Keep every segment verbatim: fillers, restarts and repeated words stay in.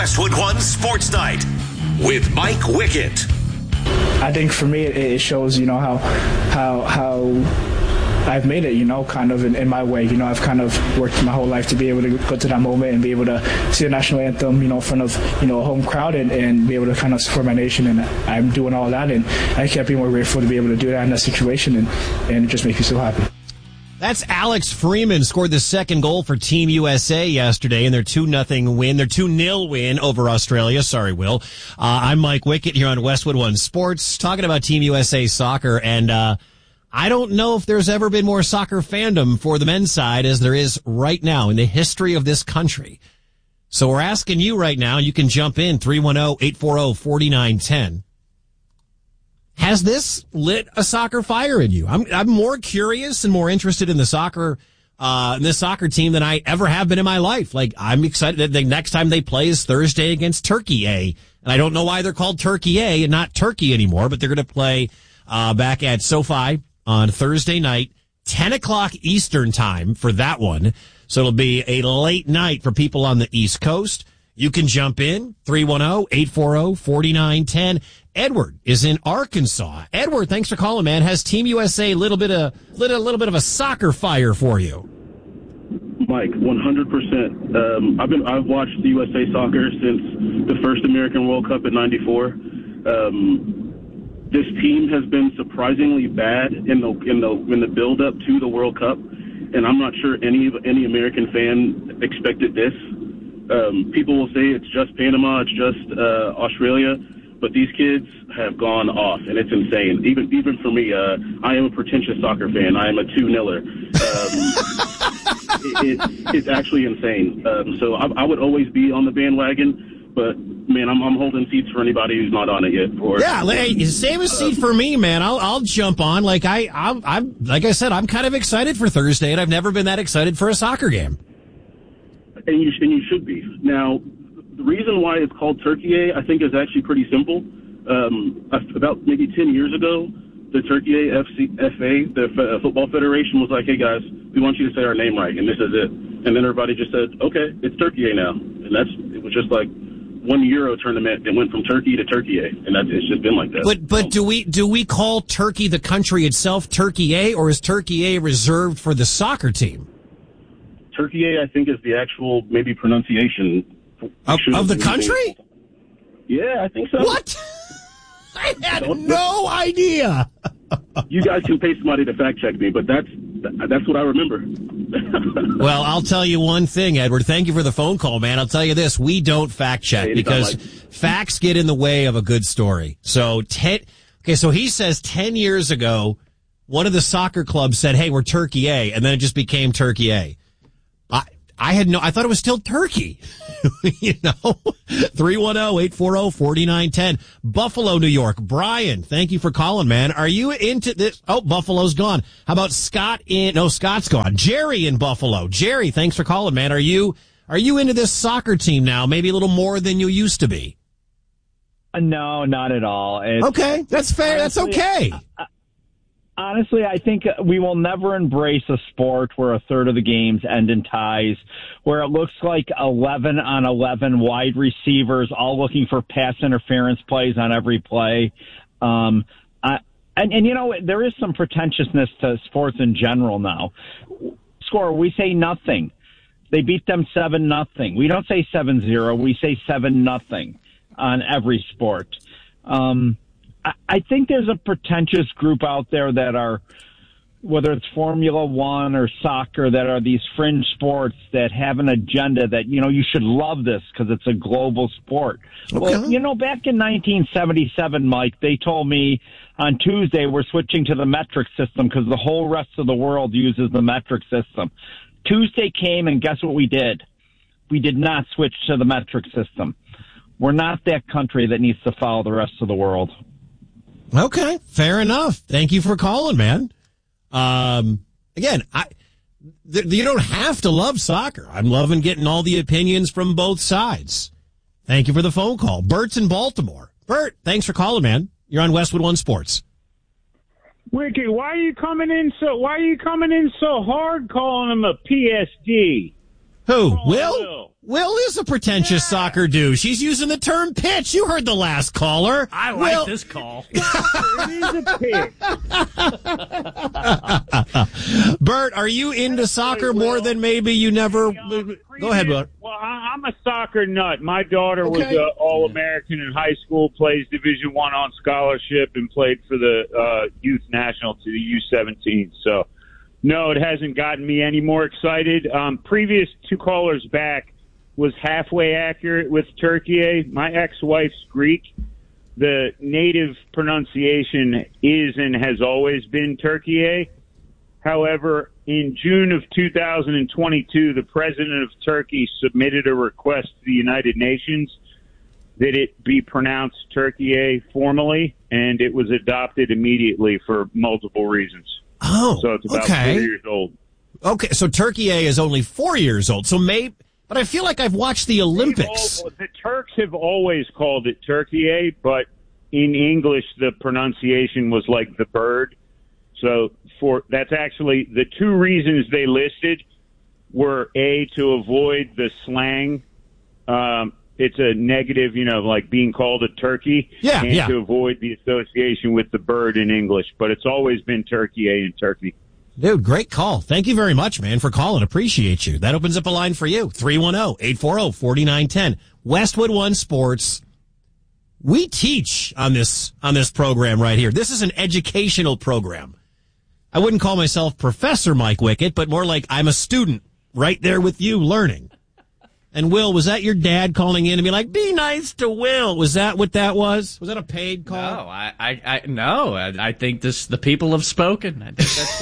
Westwood One Sports Night with Mike Wickett. I think for me, it shows, you know, how how how I've made it, you know, kind of in, in my way. You know, I've kind of worked my whole life to be able to go to that moment and be able to see the national anthem, you know, in front of, you know, a home crowd and, and be able to kind of support my nation. And I'm doing all that, and I can't be more grateful to be able to do that in that situation, and, and it just makes me so happy. That's Alex Freeman, scored the second goal for Team U S A yesterday in their two nothing win, their two nil win over Australia. Sorry, Will. Uh, I'm Mike Wickett here on Westwood One Sports, talking about Team U S A soccer. And uh I don't know if there's ever been more soccer fandom for the men's side as there is right now in the history of this country. So we're asking you right now, you can jump in, three one zero, eight four zero, four nine one zero. Has this lit a soccer fire in you? I'm I'm more curious and more interested in the soccer, uh, in this soccer team than I ever have been in my life. Like, I'm excited that the next time they play is Thursday against Turkey A. And I don't know why they're called Turkey A and not Turkey anymore, but they're going to play, uh, back at SoFi on Thursday night, ten o'clock Eastern time for that one. So it'll be a late night for people on the East Coast. You can jump in, three one zero, eight four zero, four nine one zero. Edward is in Arkansas. Edward, thanks for calling, man. Has Team U S A a little bit of, lit a little bit of a soccer fire for you? Mike, one hundred percent. Um, I've been, I've watched the U S A soccer since the first American World Cup in ninety-four. Um, this team has been surprisingly bad in the, in the, in the build up to the World Cup. And I'm not sure any, any American fan expected this. Um, people will say it's just Panama, it's just, uh, Australia. But these kids have gone off, and it's insane. Even even for me, uh, I am a pretentious soccer fan. I am a two-niller. Um, it, it, it's actually insane. Um, so I, I would always be on the bandwagon, but, man, I'm, I'm holding seats for anybody who's not on it yet. For, yeah, hey, save a seat for me, man. I'll I'll jump on. Like I I'm, I'm like I said, I'm kind of excited for Thursday, and I've never been that excited for a soccer game. And you and you should be. Now, the reason why it's called Turkey A, I think, is actually pretty simple. Um, about maybe ten years ago, the Turkey A F C, F A, the F- Football Federation, was like, hey, guys, we want you to say our name right, and this is it. And then everybody just said, okay, it's Turkey A now. And that's it was just like one Euro tournament. It went from Turkey to Turkey A, and that's, it's just been like that. But but do we do we call Turkey, the country itself, Turkey A, or is Turkey A reserved for the soccer team? Turkey A, I think, is the actual maybe pronunciation. Of, of the country? Yeah, I think so. What? I had no idea. You guys can pay somebody to fact check me, but that's that's what I remember. Well, I'll tell you one thing, Edward. Thank you for the phone call, man. I'll tell you this. We don't fact check hey, because like. facts get in the way of a good story. So, ten, okay, so he says ten years ago, one of the soccer clubs said, hey, we're Turkey A, and then it just became Turkey A. I, I had no, I thought it was still Turkey. You know, three one zero, eight four zero, four nine one zero. Buffalo, New York. Brian, thank you for calling, man. Are you into this? Oh, Buffalo's gone. How about Scott in, no, Scott's gone. Jerry in Buffalo. Jerry, thanks for calling, man. Are you, are you into this soccer team now? Maybe a little more than you used to be? No, not at all. It's, okay. That's fair. Honestly, that's okay. I, Honestly, I think we will never embrace a sport where a third of the games end in ties, where it looks like eleven on eleven wide receivers all looking for pass interference plays on every play. Um, I, and, and, you know, there is some pretentiousness to sports in general now. Score, we say nothing. They beat them seven nothing. We don't say seven zero. We say seven nothing on every sport. Um I think there's a pretentious group out there that are, whether it's Formula One or soccer, that are these fringe sports that have an agenda that, you know, you should love this because it's a global sport. Okay. Well, you know, back in nineteen seventy-seven, Mike, they told me on Tuesday we're switching to the metric system because the whole rest of the world uses the metric system. Tuesday came, and guess what we did? We did not switch to the metric system. We're not that country that needs to follow the rest of the world. Okay, fair enough. Thank you for calling, man. Um, again, I, th- you don't have to love soccer. I'm loving getting all the opinions from both sides. Thank you for the phone call. Bert's in Baltimore. Bert, thanks for calling, man. You're on Westwood One Sports. Wicked, why are you coming in so, why are you coming in so hard calling him a P S D? Who? Oh, Will? Will. Will is a pretentious yeah. soccer dude. She's using the term pitch. You heard the last caller. I like Will. this call. It is a pitch. Bert, are you into soccer more than maybe you never... Go ahead, Bert. Well, I- I'm a soccer nut. My daughter Okay. was uh, All-American in high school, plays Division One on scholarship, and played for the uh, youth national to the U seventeen. So, no, it hasn't gotten me any more excited. Um, previous two callers back was halfway accurate with Turkey. My ex-wife's Greek. The native pronunciation is and has always been Turkey. However, in June of two thousand twenty-two, the president of Turkey submitted a request to the United Nations that it be pronounced Turkey formally, and it was adopted immediately for multiple reasons. Oh, So it's about okay. four years old. Okay, so Turkey is only four years old. So maybe, but I feel like I've watched the Olympics. All, the Turks have always called it Turkey, but in English the pronunciation was like the bird. So for that's actually the two reasons they listed were A, to avoid the slang. Um, it's a negative, you know, like being called a turkey, Yeah, and yeah. to avoid the association with the bird in English. But it's always been Turkey in Turkey. Dude, great call. Thank you very much, man, for calling. Appreciate you. That opens up a line for you. three one zero, eight four zero, four nine one zero. Westwood One Sports. We teach on this on this program right here. This is an educational program. I wouldn't call myself Professor Mike Wickett, but more like I'm a student right there with you learning. And Will, was that your dad calling in and be like, be nice to Will? Was that what that was? Was that a paid call? No, I, I, I no. I, I think this. The people have spoken. I think that's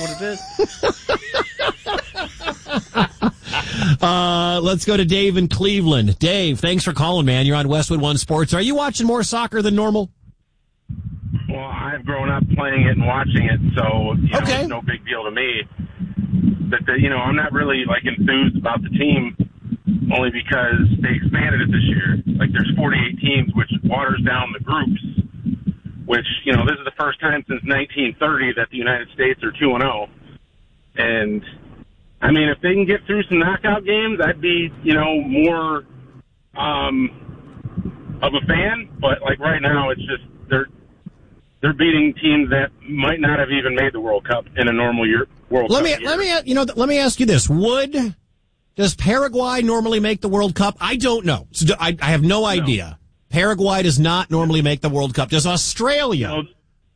what it is. uh, let's go to Dave in Cleveland. Dave, thanks for calling, man. You're on Westwood One Sports. Are you watching more soccer than normal? Well, I've grown up playing it and watching it, so you know, Okay. it's no big deal to me. But the, you know, I'm not really like enthused about the team, only because they expanded it this year. Like there's forty-eight teams, which waters down the groups. Which you know, this is the first time since nineteen thirty that the United States are two and zero. And I mean, if they can get through some knockout games, I'd be you know more um, of a fan. But like right now, it's just they're. They're beating teams that might not have even made the World Cup in a normal year. World Let Cup me year. let me you know let me ask you this: Would does Paraguay normally make the World Cup? I don't know. So I, I have no idea. Paraguay does not normally make the World Cup. Does Australia? No.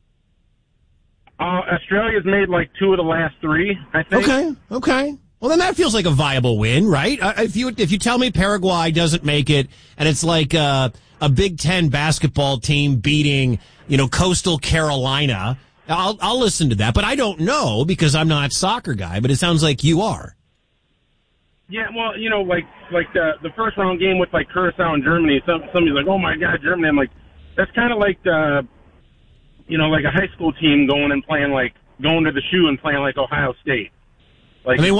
Uh, Australia's made like two of the last three, I think. Okay, okay. Well, then that feels like a viable win, right? Uh, if you if you tell me Paraguay doesn't make it, and it's like uh, a Big Ten basketball team beating, you know, Coastal Carolina, I'll I'll listen to that. But I don't know because I'm not a soccer guy. But it sounds like you are. Yeah, well, you know, like like the the first round game with like Curacao and Germany. Some somebody's like, oh my God, Germany. I'm like, that's kind of like the, you know, like a high school team going and playing like going to the shoe and playing like Ohio State. Like I mean,